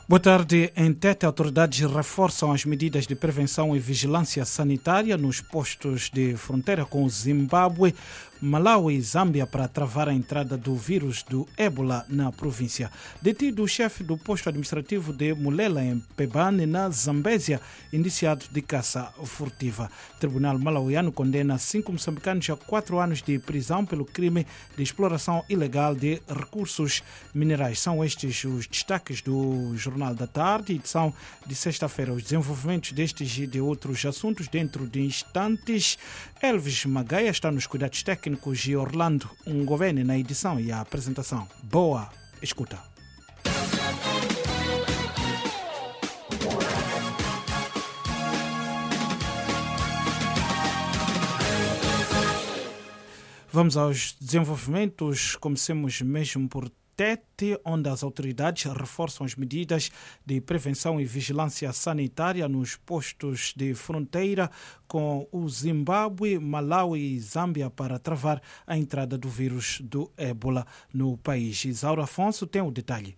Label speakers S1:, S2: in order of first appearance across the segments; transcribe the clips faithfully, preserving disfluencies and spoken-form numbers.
S1: Boa tarde. Em Tete, autoridades reforçam as medidas de prevenção e vigilância sanitária nos postos de fronteira com o Zimbábue, Malawi e Zâmbia para travar a entrada do vírus do ébola na província. Detido o chefe do posto administrativo de Mulela, em Pebane, na Zambésia, indiciado de caça furtiva. O Tribunal malauiano condena cinco moçambicanos a quatro anos de prisão pelo crime de exploração ilegal de recursos minerais. São estes os destaques do Jornal da Tarde, edição de sexta-feira. Os desenvolvimentos destes e de outros assuntos dentro de instantes. Elvis Magaia está nos cuidados técnicos e Orlando Ngovene na edição e a apresentação. Boa escuta. Vamos aos desenvolvimentos. Comecemos mesmo por Tete, onde as autoridades reforçam as medidas de prevenção e vigilância sanitária nos postos de fronteira com o Zimbábue, Malawi e Zâmbia para travar a entrada do vírus do ébola no país. Isaura Afonso tem o detalhe.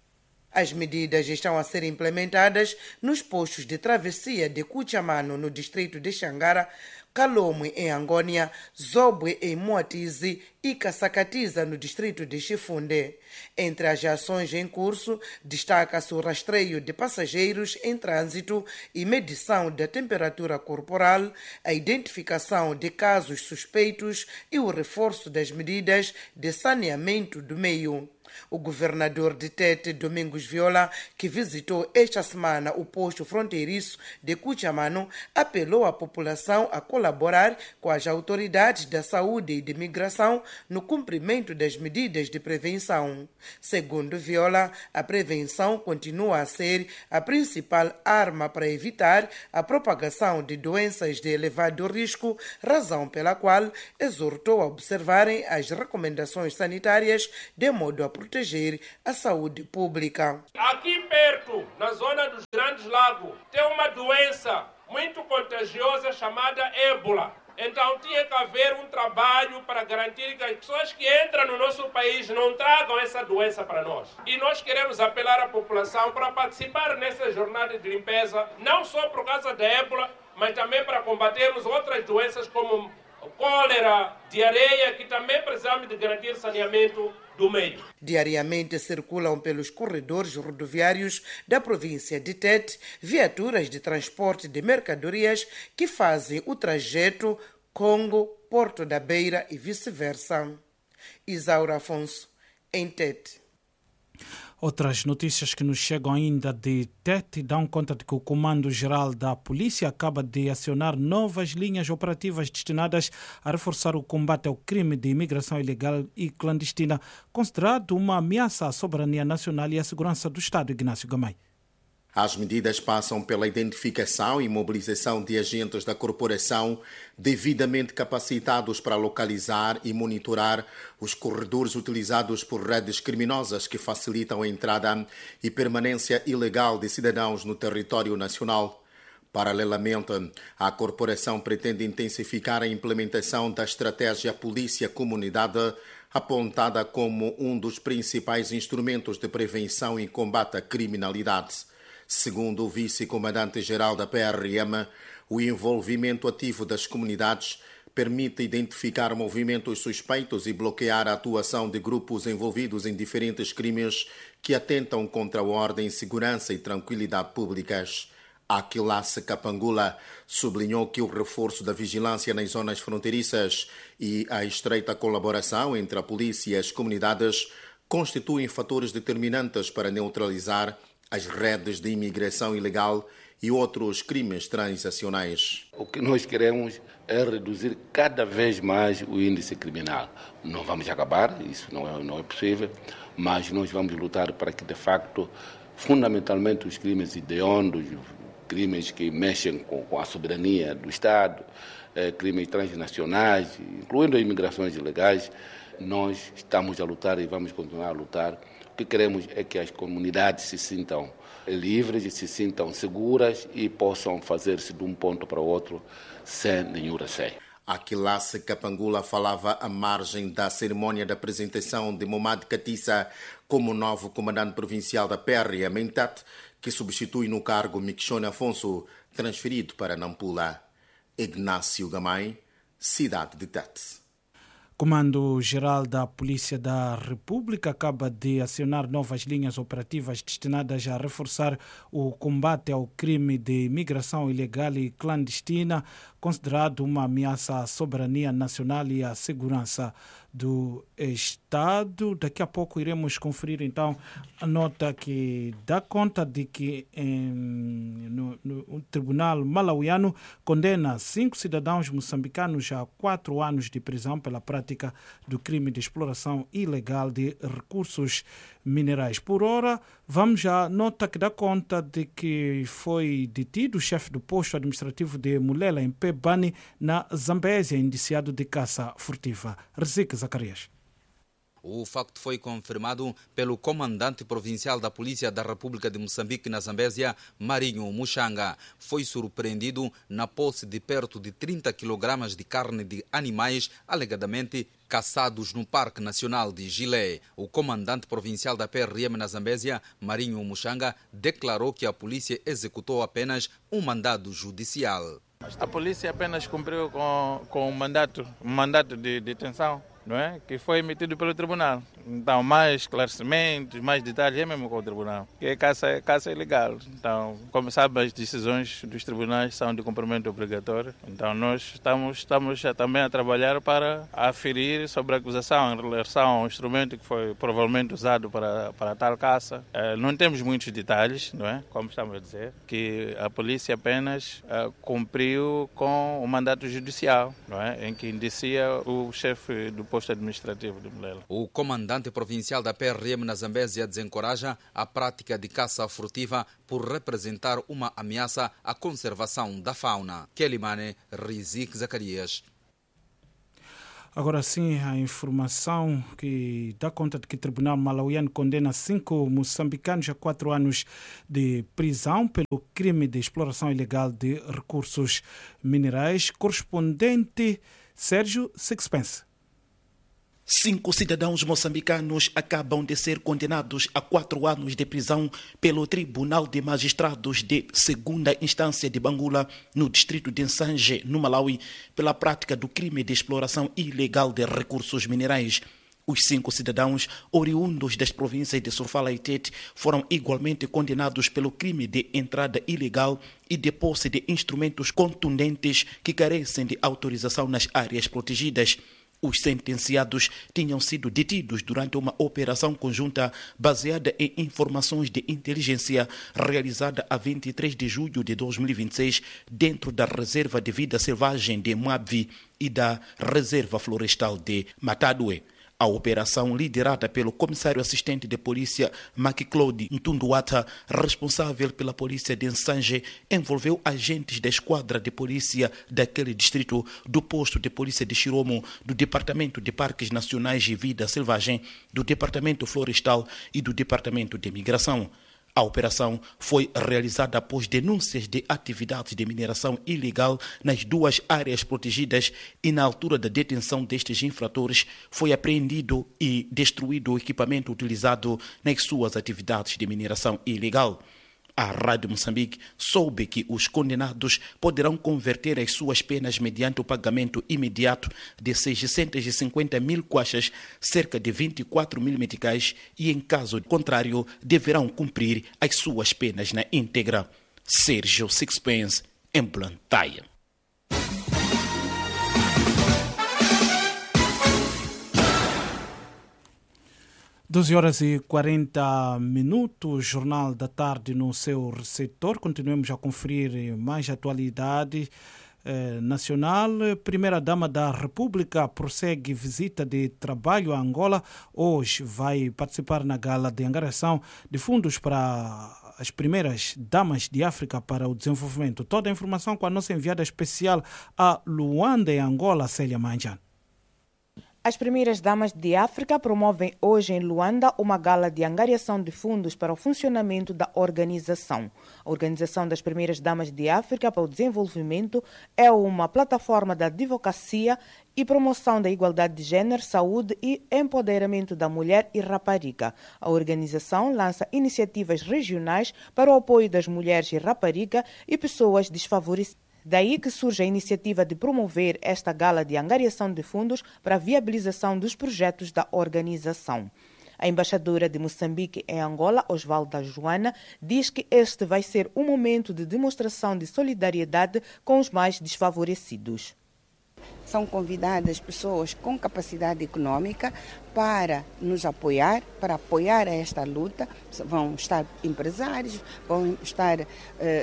S2: As medidas estão a ser implementadas nos postos de travessia de Cuchamano, no distrito de Xangara, Calomwe, em Angônia, Zobwe, em Moatize e Caçacatiza, no distrito de Chifunde. Entre as ações em curso, destaca-se o rastreio de passageiros em trânsito e medição da temperatura corporal, a identificação de casos suspeitos e o reforço das medidas de saneamento do meio. O governador de Tete, Domingos Viola, que visitou esta semana o posto fronteiriço de Cuchamano, apelou à população a colaborar com as autoridades da saúde e de migração no cumprimento das medidas de prevenção. Segundo Viola, a prevenção continua a ser a principal arma para evitar a propagação de doenças de elevado risco, razão pela qual exortou a observarem as recomendações sanitárias de modo a proteger a saúde pública.
S3: Aqui perto, na zona dos Grandes Lagos, tem uma doença muito contagiosa chamada ébola. Então tinha que haver um trabalho para garantir que as pessoas que entram no nosso país não tragam essa doença para nós. E nós queremos apelar à população para participar nessa jornada de limpeza, não só por causa da ébola, mas também para combatermos outras doenças como cólera, diarreia, que também precisamos de garantir saneamento do meio.
S2: Diariamente circulam pelos corredores rodoviários da província de Tete viaturas de transporte de mercadorias que fazem o trajeto Congo-Porto da Beira e vice-versa. Isaura Afonso, em Tete.
S1: Outras notícias que nos chegam ainda de Tete dão conta de que o Comando-Geral da Polícia acaba de acionar novas linhas operativas destinadas a reforçar o combate ao crime de imigração ilegal e clandestina, considerado uma ameaça à soberania nacional e à segurança do Estado. Ignácio Gamay.
S4: As medidas passam pela identificação e mobilização de agentes da corporação devidamente capacitados para localizar e monitorar os corredores utilizados por redes criminosas que facilitam a entrada e permanência ilegal de cidadãos no território nacional. Paralelamente, a corporação pretende intensificar a implementação da estratégia Polícia-Comunidade, apontada como um dos principais instrumentos de prevenção e combate à criminalidade. Segundo o vice-comandante-geral da P R M, o envolvimento ativo das comunidades permite identificar movimentos suspeitos e bloquear a atuação de grupos envolvidos em diferentes crimes que atentam contra a ordem, segurança e tranquilidade públicas. Aquilace Kapangula sublinhou que o reforço da vigilância nas zonas fronteiriças e a estreita colaboração entre a polícia e as comunidades constituem fatores determinantes para neutralizar as redes de imigração ilegal e outros crimes transacionais.
S5: O que nós queremos é reduzir cada vez mais o índice criminal. Não vamos acabar, isso não é, não é possível, mas nós vamos lutar para que, de facto, fundamentalmente os crimes hediondos, crimes que mexem com, com a soberania do Estado, eh, crimes transnacionais, incluindo imigrações ilegais, nós estamos a lutar e vamos continuar a lutar. O que queremos é que as comunidades se sintam livres, se sintam seguras e possam fazer-se de um ponto para o outro sem nenhum receio.
S4: Aquilace Kapangula falava à margem da cerimônia de apresentação de Momad Katissa como novo comandante provincial da P R A Mentat, que substitui no cargo Miquixone Afonso, transferido para Nampula. Ignácio Gamay, cidade de Tete.
S1: Comando-Geral da Polícia da República acaba de acionar novas linhas operativas destinadas a reforçar o combate ao crime de imigração ilegal e clandestina, considerado uma ameaça à soberania nacional e à segurança do Estado. Daqui a pouco iremos conferir então a nota que dá conta de que em, no, no, o Tribunal Malauiano condena cinco cidadãos moçambicanos a quatro anos de prisão pela prática do crime de exploração ilegal de recursos minerais. Por ora, vamos à nota que dá conta de que foi detido o chefe do posto administrativo de Mulela, em Pebani, na Zambésia, indiciado de caça furtiva. Rezique Zacarias.
S6: O facto foi confirmado pelo comandante provincial da Polícia da República de Moçambique na Zambésia, Marinho Muxanga. Foi surpreendido na posse de perto de trinta quilogramas de carne de animais, alegadamente caçados no Parque Nacional de Gilé. O comandante provincial da P R M na Zambésia, Marinho Muxanga, declarou que a polícia executou apenas um mandado judicial.
S7: A polícia apenas cumpriu com, com um mandato, um mandato de detenção, não é? Que foi emitido pelo tribunal. Então, mais esclarecimentos, mais detalhes é mesmo com o tribunal, que é caça, caça ilegal. Então, como sabe, as decisões dos tribunais são de cumprimento obrigatório. Então, nós estamos, estamos também a trabalhar para aferir sobre a acusação em relação ao instrumento que foi provavelmente usado para, para tal caça. É, não temos muitos detalhes, não é? Como estamos a dizer, que a polícia apenas é, cumpriu com o mandato judicial, não é? Em que indicia o chefe do posto administrativo de Mulela.
S6: O comandante provincial da P R M na Zambésia desencoraja a prática de caça furtiva por representar uma ameaça à conservação da fauna. Kelimane Rizik Zacarias.
S1: Agora sim, a informação que dá conta de que o Tribunal Malauiano condena cinco moçambicanos a quatro anos de prisão pelo crime de exploração ilegal de recursos minerais. Correspondente Sérgio Sixpence.
S8: Cinco cidadãos moçambicanos acabam de ser condenados a quatro anos de prisão pelo Tribunal de Magistrados de Segunda Instância de Bangula, no distrito de Nsanje, no Malawi, pela prática do crime de exploração ilegal de recursos minerais. Os cinco cidadãos, oriundos das províncias de Sofala e Tete, foram igualmente condenados pelo crime de entrada ilegal e de posse de instrumentos contundentes que carecem de autorização nas áreas protegidas. Os sentenciados tinham sido detidos durante uma operação conjunta baseada em informações de inteligência realizada a vinte e três de julho de dois mil e vinte e seis dentro da Reserva de Vida Selvagem de Moabvi e da Reserva Florestal de Matadue. A operação, liderada pelo comissário assistente de polícia Makiclode Ntunduata, responsável pela polícia de Nsanje, envolveu agentes da esquadra de polícia daquele distrito, do posto de polícia de Chiromo, do Departamento de Parques Nacionais e Vida Selvagem, do Departamento Florestal e do Departamento de Migração. A operação foi realizada após denúncias de atividades de mineração ilegal nas duas áreas protegidas e, na altura da detenção destes infratores, foi apreendido e destruído o equipamento utilizado nas suas atividades de mineração ilegal. A Rádio Moçambique soube que os condenados poderão converter as suas penas mediante o pagamento imediato de seiscentos e cinquenta mil quachas, cerca de vinte e quatro mil meticais, e, em caso contrário, deverão cumprir as suas penas na íntegra. Sérgio Sixpence, em Blantyre.
S1: doze horas e quarenta minutos, Jornal da Tarde no seu receptor. Continuamos a conferir mais atualidade eh, nacional. Primeira-Dama da República prossegue visita de trabalho a Angola. Hoje vai participar na gala de angariação de fundos para as primeiras damas de África para o desenvolvimento. Toda a informação com a nossa enviada especial a Luanda, em Angola, Célia Manjan.
S9: As primeiras damas de África promovem hoje em Luanda uma gala de angariação de fundos para o funcionamento da organização. A Organização das Primeiras Damas de África para o Desenvolvimento é uma plataforma de advocacia e promoção da igualdade de género, saúde e empoderamento da mulher e rapariga. A organização lança iniciativas regionais para o apoio das mulheres e rapariga e pessoas desfavorecidas. Daí que surge a iniciativa de promover esta gala de angariação de fundos para a viabilização dos projetos da organização. A embaixadora de Moçambique em Angola, Osvalda Joana, diz que este vai ser um momento de demonstração de solidariedade com os mais desfavorecidos.
S10: São convidadas pessoas com capacidade econômica para nos apoiar, para apoiar esta luta. Vão estar empresários, vão estar... Uh,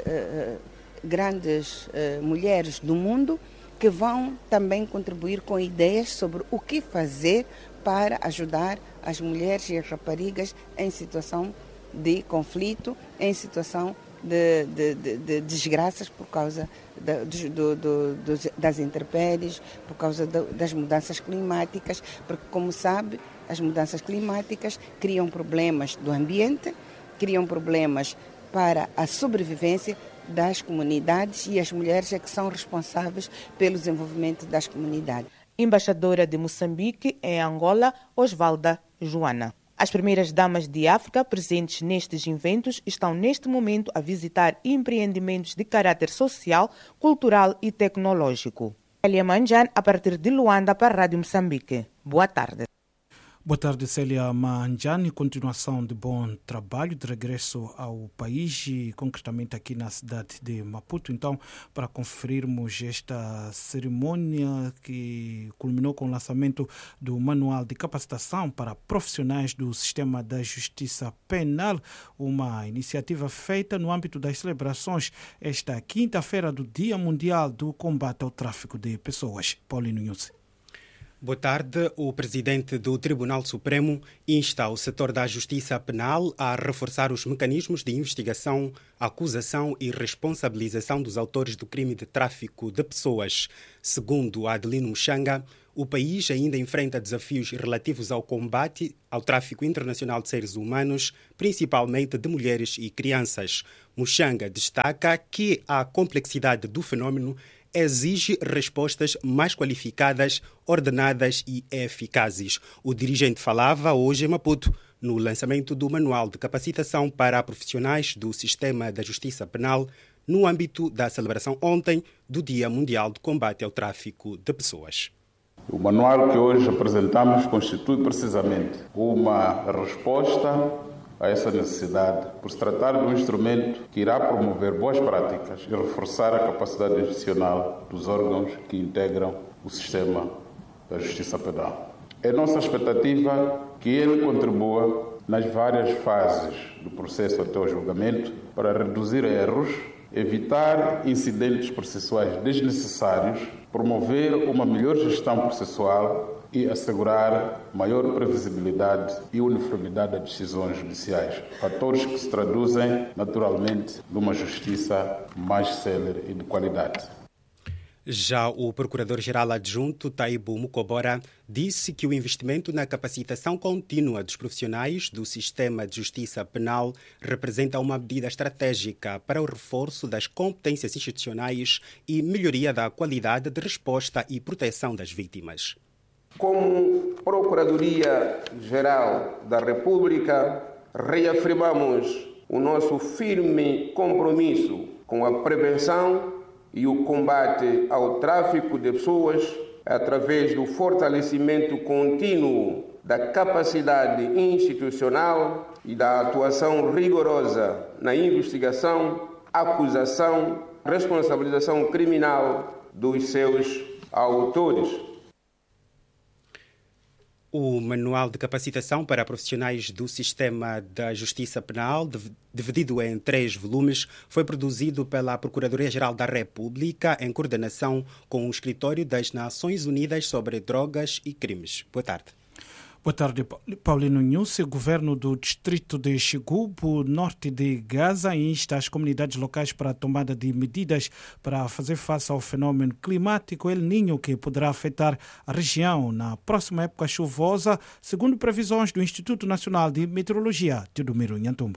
S10: uh, grandes uh, mulheres do mundo que vão também contribuir com ideias sobre o que fazer para ajudar as mulheres e as raparigas em situação de conflito, em situação de, de, de, de desgraças por causa da, do, do, do, das intempéries, por causa do, das mudanças climáticas, porque, como sabe, as mudanças climáticas criam problemas do ambiente, criam problemas para a sobrevivência das comunidades e as mulheres é que são responsáveis pelo desenvolvimento das comunidades.
S9: Embaixadora de Moçambique em Angola, Osvalda Joana. As primeiras damas de África presentes nestes eventos estão neste momento a visitar empreendimentos de caráter social, cultural e tecnológico. Célia Manjan, a partir de Luanda, para a Rádio Moçambique. Boa tarde.
S1: Boa tarde, Célia Manjani. Continuação de bom trabalho, de regresso ao país e concretamente aqui na cidade de Maputo. Então, para conferirmos esta cerimônia que culminou com o lançamento do Manual de Capacitação para Profissionais do Sistema da Justiça Penal, uma iniciativa feita no âmbito das celebrações esta quinta-feira do Dia Mundial do Combate ao Tráfico de Pessoas. Paulino Nhussi.
S11: Boa tarde. O presidente do Tribunal Supremo insta o setor da justiça penal a reforçar os mecanismos de investigação, acusação e responsabilização dos autores do crime de tráfico de pessoas. Segundo Adelino Mushanga, o país ainda enfrenta desafios relativos ao combate ao tráfico internacional de seres humanos, principalmente de mulheres e crianças. Mushanga destaca que a complexidade do fenômeno exige respostas mais qualificadas, ordenadas e eficazes. O dirigente falava hoje em Maputo no lançamento do Manual de Capacitação para profissionais do Sistema da Justiça Penal no âmbito da celebração ontem do Dia Mundial de Combate ao Tráfico de Pessoas.
S12: O manual que hoje apresentamos constitui precisamente uma resposta a essa necessidade, por se tratar de um instrumento que irá promover boas práticas e reforçar a capacidade institucional dos órgãos que integram o sistema da justiça penal. É nossa expectativa que ele contribua nas várias fases do processo até o julgamento para reduzir erros, evitar incidentes processuais desnecessários, promover uma melhor gestão processual e assegurar maior previsibilidade e uniformidade das decisões judiciais, fatores que se traduzem naturalmente numa justiça mais célere e de qualidade.
S11: Já o Procurador-Geral Adjunto, Taibu Mukobora, disse que o investimento na capacitação contínua dos profissionais do sistema de justiça penal representa uma medida estratégica para o reforço das competências institucionais e melhoria da qualidade de resposta e proteção das vítimas.
S13: Como Procuradoria-Geral da República, reafirmamos o nosso firme compromisso com a prevenção e o combate ao tráfico de pessoas através do fortalecimento contínuo da capacidade institucional e da atuação rigorosa na investigação, acusação, responsabilização criminal dos seus autores.
S11: O Manual de Capacitação para Profissionais do Sistema da Justiça Penal, dividido em três volumes, foi produzido pela Procuradoria-Geral da República em coordenação com o Escritório das Nações Unidas sobre Drogas e Crimes. Boa tarde.
S1: Boa tarde, Paulino Nunes. O governo do distrito de Chigubo, norte de Gaza, insta as comunidades locais para a tomada de medidas para fazer face ao fenômeno climático El Niño, que poderá afetar a região na próxima época chuvosa, segundo previsões do Instituto Nacional de Meteorologia, Teodomiro Nhantumbo.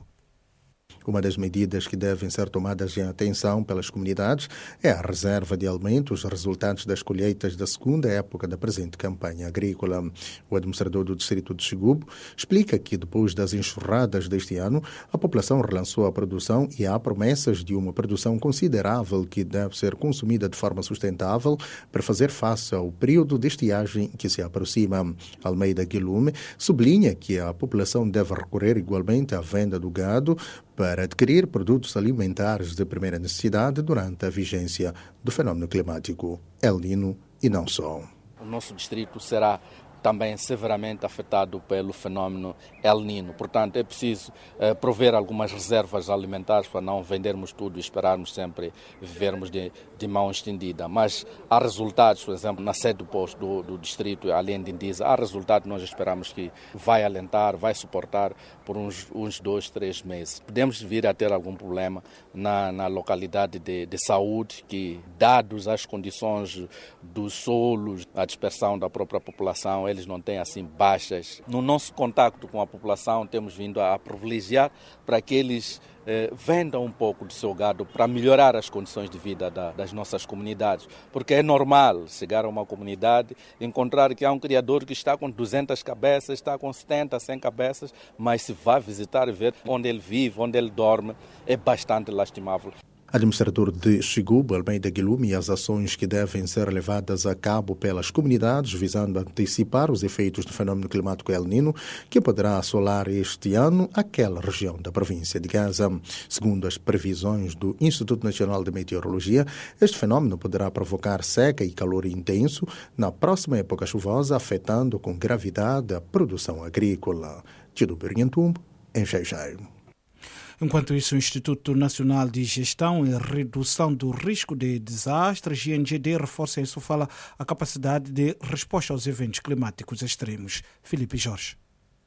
S4: Uma das medidas que devem ser tomadas em atenção pelas comunidades é a reserva de alimentos resultantes das colheitas da segunda época da presente campanha agrícola. O administrador do distrito de Chigubo explica que depois das enxurradas deste ano, a população relançou a produção e há promessas de uma produção considerável que deve ser consumida de forma sustentável para fazer face ao período de estiagem que se aproxima. Almeida Guilume sublinha que a população deve recorrer igualmente à venda do gado para adquirir produtos alimentares de primeira necessidade durante a vigência do fenômeno climático El Niño e não só.
S14: O nosso distrito será também severamente afetado pelo fenômeno El Niño. Portanto, é preciso eh, prover algumas reservas alimentares para não vendermos tudo e esperarmos sempre vivermos de, de mão estendida. Mas há resultados, por exemplo, na sede do posto do, do distrito, além de Indiza, há resultados que nós esperamos que vai alentar, vai suportar por uns, uns dois, três meses. Podemos vir a ter algum problema na, na localidade de, de saúde, que, dados as condições dos solos, a dispersão da própria população, eles não têm assim baixas. No nosso contacto com a população, temos vindo a privilegiar para que eles eh, vendam um pouco do seu gado para melhorar as condições de vida da, das nossas comunidades. Porque é normal chegar a uma comunidade e encontrar que há um criador que está com duzentas cabeças, está com setenta, cem cabeças, mas se vai visitar e ver onde ele vive, onde ele dorme, é bastante lastimável.
S4: Administrador de Chigubo, Almeida Guilume, e as ações que devem ser levadas a cabo pelas comunidades visando antecipar os efeitos do fenômeno climático El Niño, que poderá assolar este ano aquela região da província de Gaza. Segundo as previsões do Instituto Nacional de Meteorologia, este fenômeno poderá provocar seca e calor intenso na próxima época chuvosa, afetando com gravidade a produção agrícola. Teodomiro Nhantumbo, em Xai-Xai.
S1: Enquanto isso, o Instituto Nacional de Gestão e Redução do Risco de Desastres, I N G D, reforça em sua fala a capacidade de resposta aos eventos climáticos extremos. Filipe Jorge.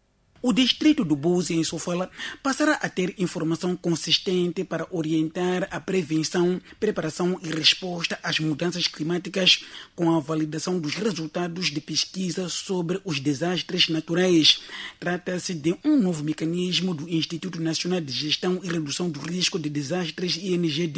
S15: O distrito do Buzi, em Sofala, passará a ter informação consistente para orientar a prevenção, preparação e resposta às mudanças climáticas com a validação dos resultados de pesquisa sobre os desastres naturais. Trata-se de um novo mecanismo do Instituto Nacional de Gestão e Redução do Risco de Desastres, I N G D,